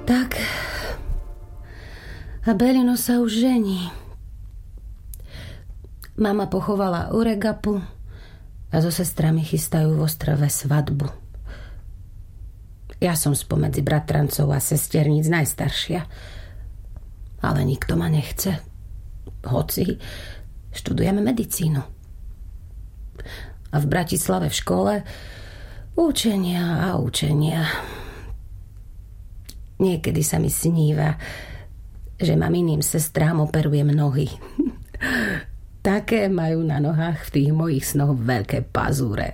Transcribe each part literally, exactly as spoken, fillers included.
Tak. A Belino sa už žení. Mama pochovala Uregapu a so sestrami chystajú v Ostrave svadbu. Ja som spomedzi bratrancov a sesterníc najstaršia. Ale nikto ma nechce. Hoci študujeme medicínu. A v Bratislave v škole učenia a učenia. Niekedy sa mi sníva, že maminým sestrám operujem nohy. Také majú na nohách v tých mojich snoch veľké pazúre.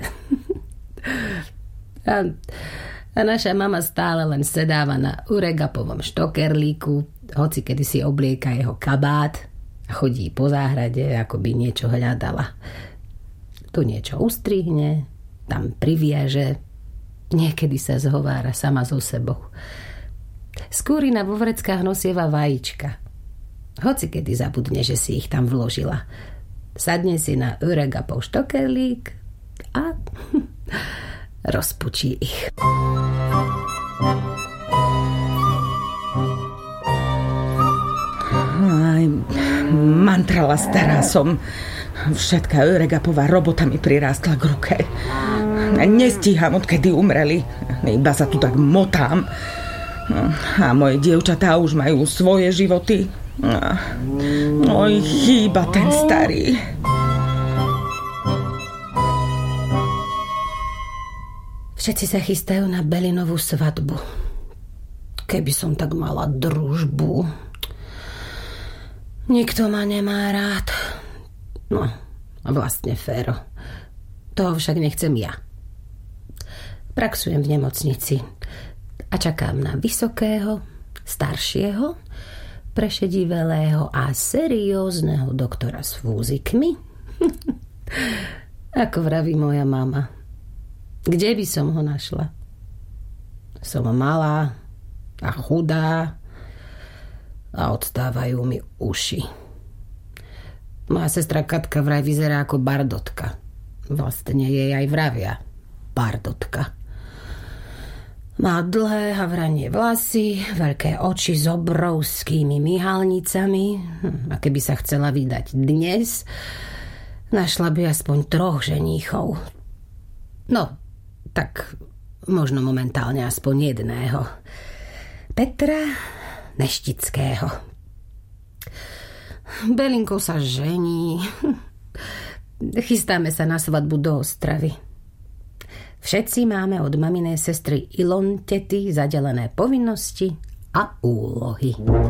A, a naša mama stále len sedáva na Uregapovom štokerlíku, hoci kedy si oblieka jeho kabát a chodí po záhrade, ako by niečo hľadala. Tu niečo ustrihne, tam priviaže, niekedy sa zhovára sama so sebou. Skúrina vo vreckách nosieva vajíčka. Hoci kedy zabudne, že si ich tam vložila. Sadne si na Uregapov štokerlík a rozpučí ich. Aj, mantrala stará som. Všetká Uregapová robota mi prirástla k ruke. Nestíham, odkedy umreli. Iba sa tu tak motám. A moje dievčatá už majú svoje životy. Oj, chýba ten starý. Všetci sa chystajú na Belinovú svadbu. Keby som tak mala družbu. Nikto ma nemá rád. No, vlastne féro. Toho však nechcem ja. Praxujem v nemocnici a čakám na vysokého, staršieho, prešedivelého a seriózneho doktora s fúzikmi. Ako vraví moja mama. Kde by som ho našla? Som malá a chudá a odstávajú mi uši. Moja sestra Katka vraj vyzerá ako bardotka. Vlastne jej aj vravia bardotka. Má dlhé havranie vlasy, veľké oči s obrovskými myhalnicami. A keby sa chcela vydať dnes, našla by aspoň troch ženíchov. No, tak možno momentálne aspoň jedného. Petra Neštického. Belinko sa žení. Chystáme sa na svadbu do Ostravy. Všetci máme od maminej sestry Ilontety zadelené povinnosti a úlohy.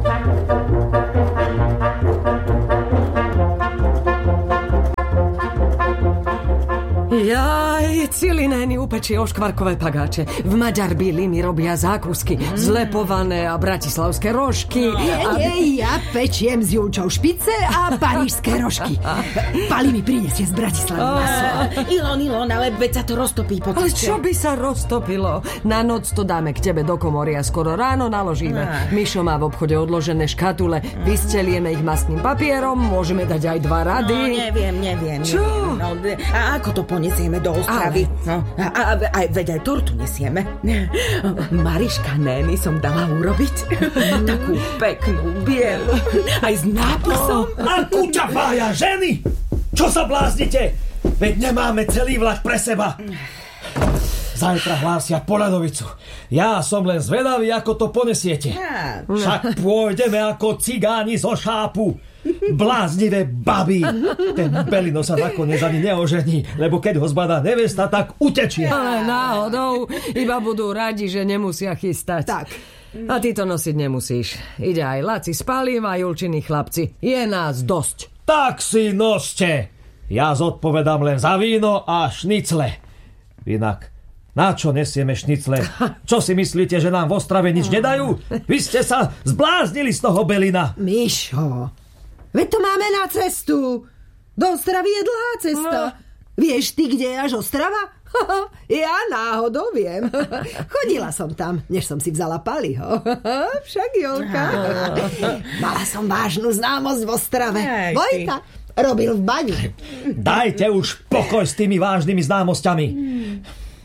Jaj, Cilinény upečie oškvarkové pagáče. V Maďarbíli mi robia zákusky. Mm. Zlepované a bratislavské rožky. Nie, a... nie, ja pečiem s Julčou špice a parížské rožky. Pali mi prinesie z Bratislavy maso. Ilon, Ilon, ale veď sa to roztopí po Ale ceste. čo by sa roztopilo? Na noc to dáme k tebe do komory a skoro ráno naložíme. Ah. Mišo má v obchode odložené škatule. Vystelieme ich masným papierom, môžeme dať aj dva rady. No, neviem, neviem. Čo? Neviem, no, a ako to ponesieme do Ostravy? No, a, a, a veď aj tortu nesieme. Mariška Nény som dala urobiť. Takú peknú, bielu. Aj s nápisom. A kuťa pája, ženy! Čo sa bláznite? Veď nemáme celý vlak pre seba. Zajtra hlásia Poľanovicu. Ja som len zvedavý, ako to ponesiete. Však pôjdeme ako cigáni zo šápu. Bláznivé baby. Ten Belino sa nakoniec ani neožení, lebo keď ho zbadá nevesta, tak utečie. Ale náhodou iba budú radi, že nemusia chystať. Tak. A ty to nosiť nemusíš. Ide aj Laci s Palím a Julčiny chlapci. Je nás dosť. Tak si noste. Ja zodpovedám len za víno a šnicle. Inak, na čo nesieme šnicle? Čo si myslíte, že nám v Ostrave nič nedajú? Vy ste sa zbláznili z toho Belina. Mišo, veď to máme na cestu. Do Ostravy je dlhá cesta. No. Vieš ty, kde je až Ostrava? Ja náhodou viem. Chodila som tam, než som si vzala Paliho. Však Jolka. Mala som vážnu známosť v Ostrave. Vojta robil v bani. Dajte už pokoj s tými vážnymi známosťami.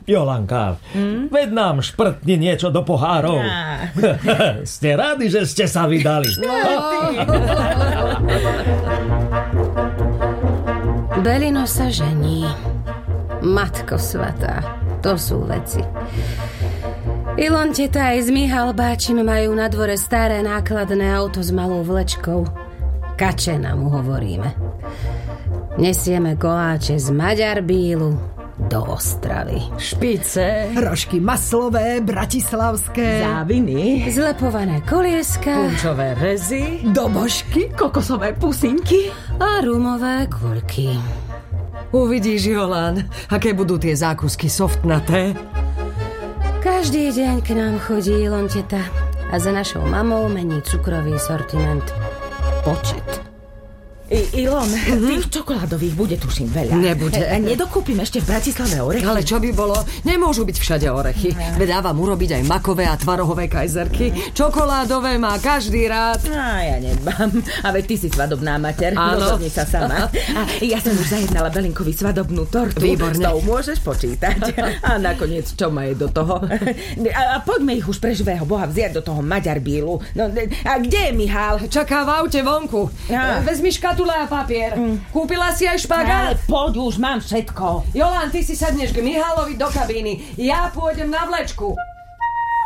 Jolanka, hmm? veď nám šprtni niečo do pohárov. Ja. Ste radi, že ste sa vydali. No. Belino sa žení. Matko svatá, to sú veci. Ilon, teta aj s Mihalbáčim majú na dvore staré nákladné auto s malou vlečkou. Kačena mu hovoríme. Nesieme koláče z Maďarbílu do Ostravy. Špice, rožky maslové, bratislavské, záviny, zlepované kolieska, punčové rezy, dobožky, kokosové pusinky a rumové guľky. Uvidíš, Jolán, aké budú tie zákusky softnaté. Každý deň k nám chodí Ilon, teta, a za našou mamou mení cukrový sortiment počet. I, Ilon, mm-hmm. tých čokoládových bude tuším veľa. Nebude. E, nedokúpim ešte v Bratislave orechy. Ale čo by bolo? Nemôžu byť všade orechy. Ne. Veď dávam urobiť aj makové a tvarohové kajzerky. Čokoládové má každý rád. A ja nedbám. A veď ty si svadobná mater. Áno. Rozhodni sa sama. A ja som už zajednala Belinkovi svadobnú tortu. Výborne. S tou môžeš počítať. A nakoniec, čo má je do toho? A, a poďme ich už pre živého Boha vziať do toho Maďarbílu. No, a kde je Michal? Čaká v aute vonku. Ja. Vezmi škatule a papier. Mm. Kúpila si aj špagát? Ale poď už, mám všetko. Jolán, ty si sadneš k Mihalovi do kabíny. Ja pôjdem na vlečku.